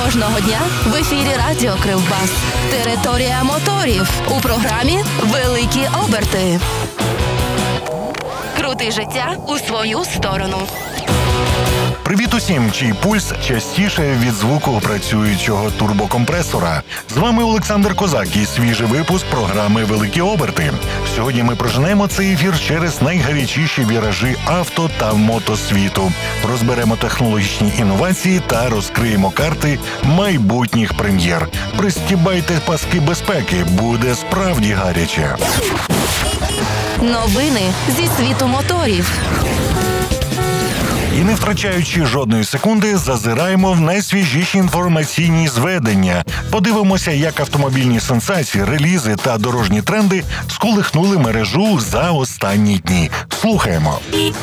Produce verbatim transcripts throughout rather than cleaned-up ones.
Кожного дня в ефірі Радіо Кривбас. Територія моторів. У програмі «Великі оберти». Крути життя у свою сторону. Привіт усім, чий пульс частіше від звуку працюючого турбокомпресора. З вами Олександр Козак і свіжий випуск програми «Великі оберти». Сьогодні ми проженемо цей ефір через найгарячіші віражі авто та мотосвіту. Розберемо технологічні інновації та розкриємо карти майбутніх прем'єр. Пристібайте паски безпеки, буде справді гаряче. Новини зі світу моторів. І не втрачаючи жодної секунди, зазираємо в найсвіжіші інформаційні зведення. Подивимося, як автомобільні сенсації, релізи та дорожні тренди сколихнули мережу за останні дні. Слухаємо.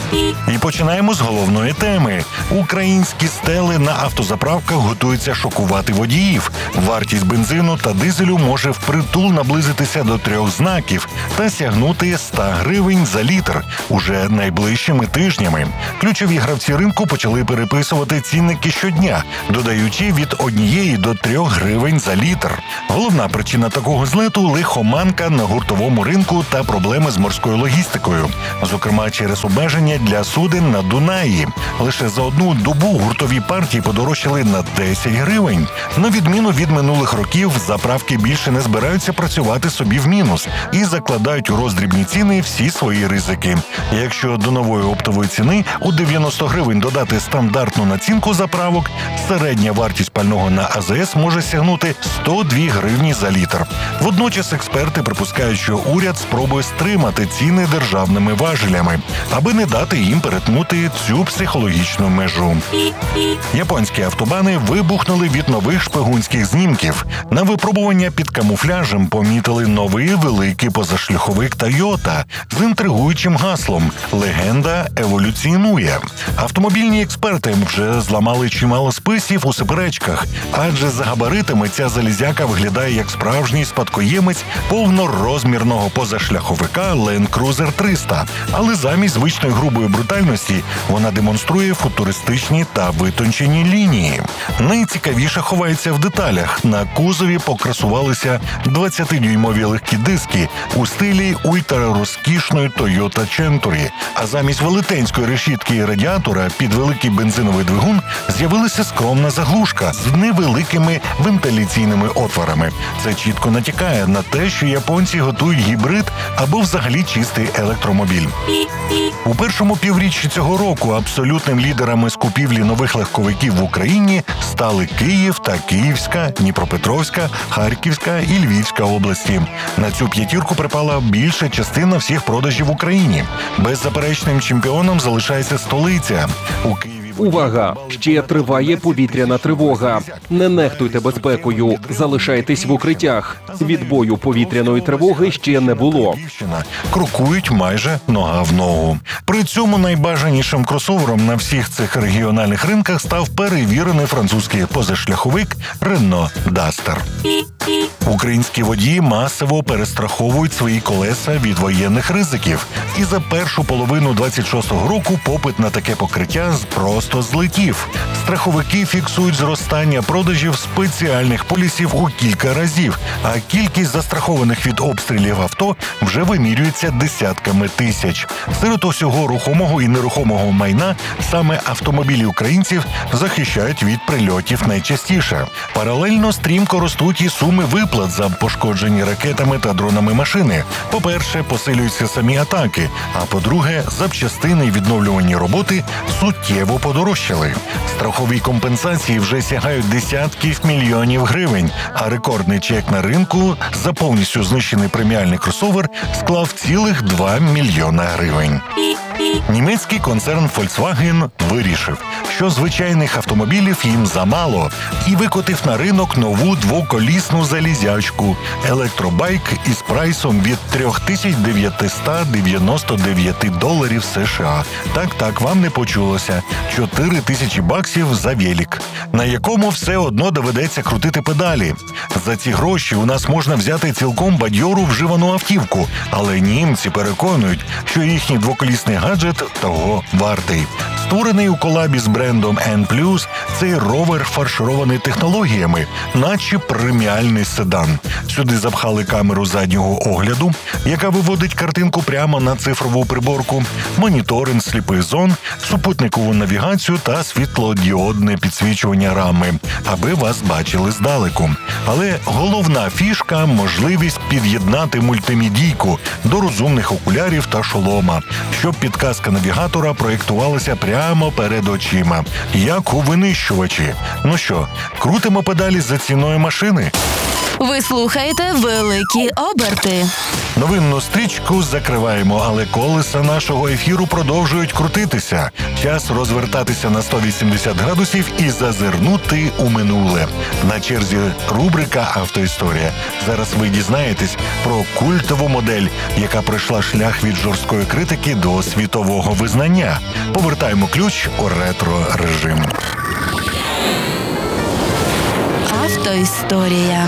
І починаємо з головної теми. Українські стели на автозаправках готуються шокувати водіїв. Вартість бензину та дизелю може впритул наблизитися до трьох знаків та сягнути сто гривень за літр уже найближчими тижнями. Ключові гравці Ці ринку почали переписувати цінники щодня, додаючи від однієї до трьох гривень за літр. Головна причина такого злету – лихоманка на гуртовому ринку та проблеми з морською логістикою. Зокрема, через обмеження для суден на Дунаї. Лише за одну добу гуртові партії подорожчали на десять гривень. На відміну від минулих років, заправки більше не збираються працювати собі в мінус і закладають у роздрібні ціни всі свої ризики. Якщо до нової оптової ціни у дев'яносто гривень додати стандартну націнку заправок, середня вартість пального на А З С може сягнути сто дві гривні за літр. Водночас експерти припускають, що уряд спробує стримати ціни державними важелями, аби не дати їм перетнути цю психологічну межу. Японські автобани вибухнули від нових шпигунських знімків. На випробування під камуфляжем помітили новий великий позашляховик Toyota з інтригуючим гаслом «Легенда еволюціонує». Автомобільні експерти вже зламали чимало списів у суперечках, адже за габаритами ця залізяка виглядає як справжній спадкоємець повнорозмірного позашляховика Land Cruiser триста. Але замість звичної грубої брутальності вона демонструє футуристичні та витончені лінії. Найцікавіше ховається в деталях. На кузові покрасувалися двадцятидюймові легкі диски у стилі ультрарозкішної Toyota Century, а замість велетенської решітки і радіатора під великий бензиновий двигун з'явилася скромна заглушка з невеликими вентиляційними отворами. Це чітко натякає на те, що японці готують гібрид або взагалі чистий електромобіль. У першому півріччі цього року абсолютним лідерами з купівлі нових легковиків в Україні стали Київ та Київська, Дніпропетровська, Харківська і Львівська області. На цю п'ятірку припала більша частина всіх продажів в Україні. Беззаперечним чемпіоном залишається столиця. У Києві Увага! Ще триває повітряна тривога. Не нехтуйте безпекою. Залишайтесь в укриттях. Відбою повітряної тривоги ще не було. Крокують майже нога в ногу. При цьому найбажанішим кросовером на всіх цих регіональних ринках став перевірений французький позашляховик Renault Duster. Українські водії масово перестраховують свої колеса від воєнних ризиків. І за першу половину двадцять шостого року попит на таке покриття просто злетів. Страховики фіксують зростання продажів спеціальних полісів у кілька разів, а кількість застрахованих від обстрілів авто вже вимірюється десятками тисяч. Серед усього рухомого і нерухомого майна саме автомобілі українців захищають від прильотів найчастіше. Паралельно стрімко ростуть і суми виплат за пошкоджені ракетами та дронами машини. По-перше, посилюються самі атаки, а по-друге, запчастини і відновлювані роботи суттєво подорожчали. Страхові компенсації вже сягають десятків мільйонів гривень, а рекордний чек на ринку за повністю знищений преміальний кросовер склав цілих два мільйона гривень. Німецький концерн Volkswagen вирішив, що звичайних автомобілів їм замало, і викотив на ринок нову двоколісну залізячку – електробайк із прайсом від три тисячі дев'ятсот дев'яносто дев'ять доларів США. Так-так, вам не почулося. чотири тисячі баксів за велик, на якому все одно доведеться крутити педалі. За ці гроші у нас можна взяти цілком бадьору вживану автівку, але німці переконують, що їхній двоколісний гаджет того вартий. Створений у колабі з брендом Н плюс, цей ровер фарширований технологіями, наче преміальний седан. Сюди запхали камеру заднього огляду, яка виводить картинку прямо на цифрову приборку, моніторинг сліпих зон, супутникову навігацію та світлодіодне підсвічування рами, аби вас бачили здалеку. Але головна фішка – можливість під'єднати мультимедійку до розумних окулярів та шолома, щоб підказка навігатора проєктувалася прямо перед очима, як у винищувачі. Ну що, крутимо педалі за ціною машини? Ви слухаєте «Великі оберти». Новинну стрічку закриваємо, але колеса нашого ефіру продовжують крутитися. Час розвертатися на сто вісімдесят градусів і зазирнути у минуле. На черзі рубрика «Автоісторія». Зараз ви дізнаєтесь про культову модель, яка пройшла шлях від жорсткої критики до світового визнання. Повертаємо ключ у ретро-режим. Автоісторія.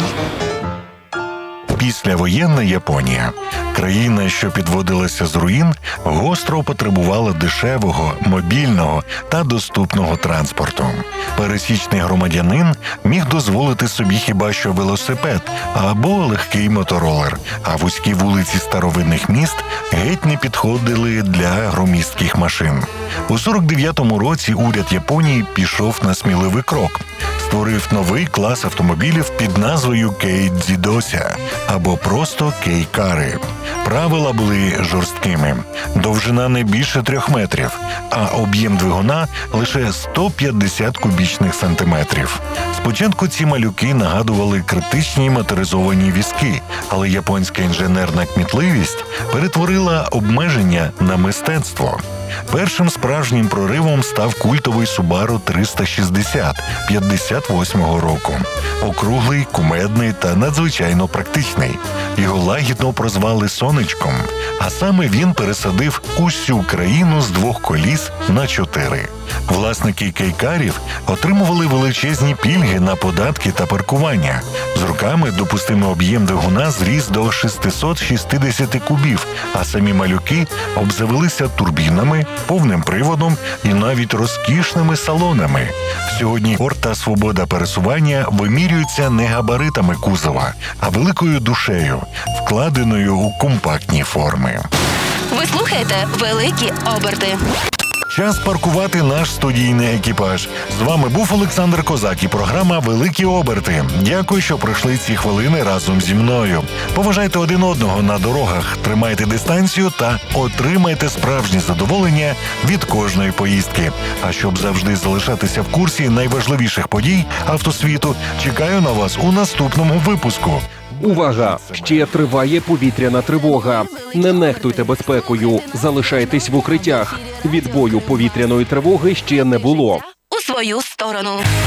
Післявоєнна Японія. Країна, що підводилася з руїн, гостро потребувала дешевого, мобільного та доступного транспорту. Пересічний громадянин міг дозволити собі хіба що велосипед або легкий моторолер, а вузькі вулиці старовинних міст геть не підходили для громістких машин. У сорок дев'ятому році уряд Японії пішов на сміливий крок. Створив новий клас автомобілів під назвою Кейдзідося або просто кейкари. Правила були жорсткими. Довжина не більше трьох метрів, а об'єм двигуна лише сто п'ятдесят кубічних сантиметрів. Спочатку ці малюки нагадували критичні моторизовані візки, але японська інженерна кмітливість перетворила обмеження на мистецтво. Першим справжнім проривом став культовий Subaru триста шістдесят п'ятдесят восьмого року. Округлий, кумедний та надзвичайно практичний. Його лагідно прозвали «Сонечком», а саме він пересадив усю країну з двох коліс на чотири. Власники кейкарів отримували величезні пільги на податки та паркування. З роками допустимий об'єм двигуна зріс до шістсот шістдесят кубів, а самі малюки обзавелися турбінами, повним приводом і навіть розкішними салонами. Сьогодні комфорт та свобода пересування вимірюються не габаритами кузова, а великою душею, вкладеною у компактні форми. Ви слухаєте «Великі оберти». Час паркувати наш студійний екіпаж. З вами був Олександр Козак і програма «Великі оберти». Дякую, що пройшли ці хвилини разом зі мною. Поважайте один одного на дорогах, тримайте дистанцію та отримайте справжнє задоволення від кожної поїздки. А щоб завжди залишатися в курсі найважливіших подій автосвіту, чекаю на вас у наступному випуску. Увага! Ще триває повітряна тривога. Не нехтуйте безпекою, залишайтесь в укриттях. Відбою повітряної тривоги ще не було. У свою сторону.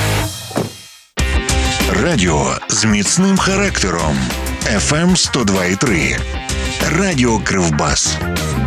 Радіо з міцним характером. еф ем сто два і три. Радіо Кривбас.